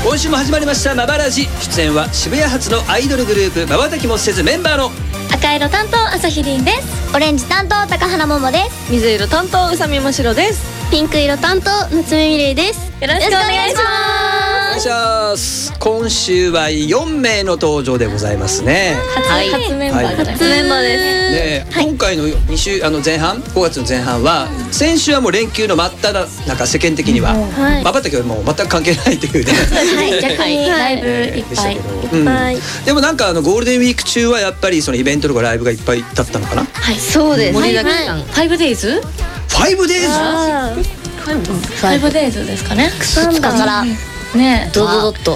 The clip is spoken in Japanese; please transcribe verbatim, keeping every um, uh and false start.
今週も始まりましたマバラジ。出演は渋谷発のアイドルグループまばたきもせずメンバーの赤色担当朝日凛です。 オレンジ担当高原桃です。 水色担当宇佐美真白です。 ピンク色担当夏目みれいです。よろしくお願いします。 お願いします。今週はよんめいの登場でございますね。 はい、初メンバーじゃない、初メンバーです。 ね、今回のに週あの前半ごがつの前半は先週はもう連休の真っ只中、世間的にはまばたきはもう全く関係ないというね。 はい、逆にライブいっぱいいっぱい。 でもなんかあのゴールデンウィーク中はやっぱりそのイベントとかライブがいっぱいだったのかな。 はい、そうです。盛りだくさん。ファイブデイズ？ ファイブデイズ？ ファイブデイズですかね。 なんだからね、ドドドッと